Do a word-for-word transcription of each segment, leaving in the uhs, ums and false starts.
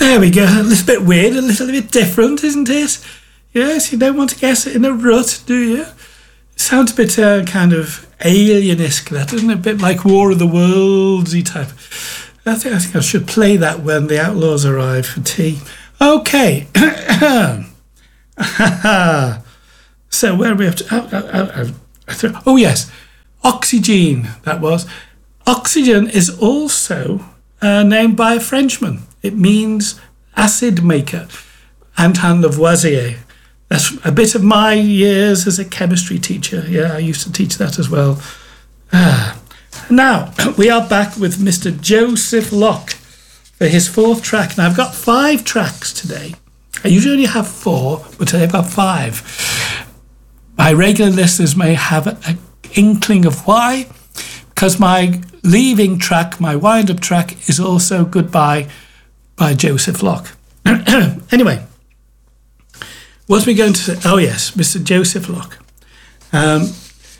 There we go. A little bit weird, a little bit different, isn't it? Yes, you don't want to guess it in a rut, do you? Sounds a bit uh, kind of alien-esque, that, doesn't it? A bit like War of the Worlds-y type. I think, I think I should play that when the Outlaws arrive for tea. Okay. So where are we up to? Oh, oh, oh, oh, yes. Oxygen, that was. Oxygen is also uh, named by a Frenchman. It means acid maker. Antoine Lavoisier. That's a bit of my years as a chemistry teacher. Yeah, I used to teach that as well. Ah. Now, we are back with Mister Joseph Locke for his fourth track. Now, I've got five tracks today. I usually only have four, but today I've got five. My regular listeners may have an inkling of why, because my leaving track, my wind-up track, is also Goodbye by Joseph Locke. Anyway, what are we going to say? Oh, yes, Mister Joseph Locke. Um,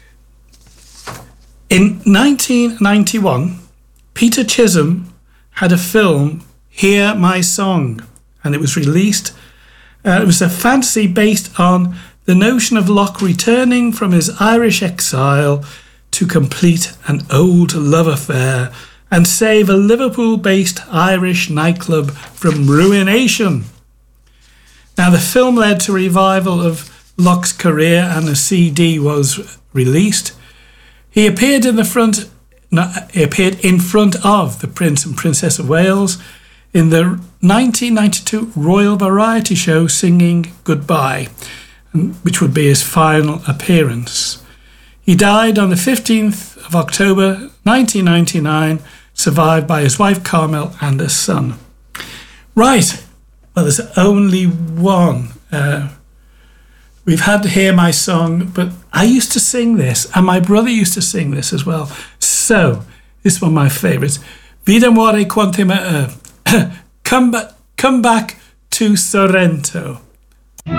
in nineteen ninety-one, Peter Chisholm had a film, Hear My Song, and it was released. Uh, it was a fantasy based on the notion of Locke returning from his Irish exile to complete an old love affair and save a Liverpool-based Irish nightclub from ruination. Now, the film led to a revival of Locke's career and a C D was released. He appeared in the front. No, he appeared in front of the Prince and Princess of Wales in the nineteen ninety-two Royal Variety Show singing Goodbye, which would be his final appearance. He died on the fifteenth of October nineteen ninety-nine, survived by his wife Carmel and a son. Right, well, there's only one. Uh, we've had to Hear My Song, but I used to sing this, and my brother used to sing this as well. So, this is one of my favourites. Vida muore quantum uh, come, ba- come back to Sorrento.